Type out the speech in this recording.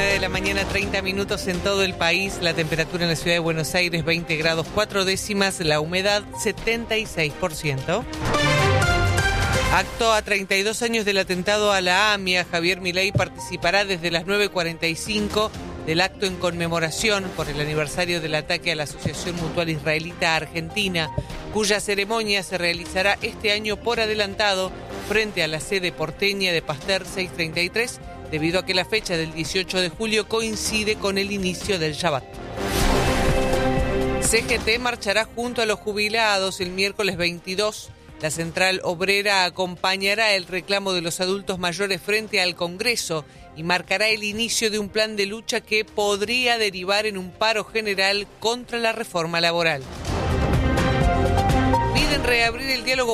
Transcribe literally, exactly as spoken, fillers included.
nueve de la mañana, treinta minutos en todo el país. La temperatura en la ciudad de Buenos Aires, veinte grados cuatro décimas. La humedad, setenta y seis por ciento. Acto a treinta y dos años del atentado a la AMIA. Javier Milei participará desde las nueve cuarenta y cinco del acto en conmemoración por el aniversario del ataque a la Asociación Mutual Israelita Argentina, cuya ceremonia se realizará este año por adelantado frente a la sede porteña de Pasteur seiscientos treinta y tres, debido a que la fecha del dieciocho de julio coincide con el inicio del Shabbat. C G T marchará junto a los jubilados el miércoles veintidós. La Central Obrera acompañará el reclamo de los adultos mayores frente al Congreso y marcará el inicio de un plan de lucha que podría derivar en un paro general contra la reforma laboral. Piden reabrir el diálogo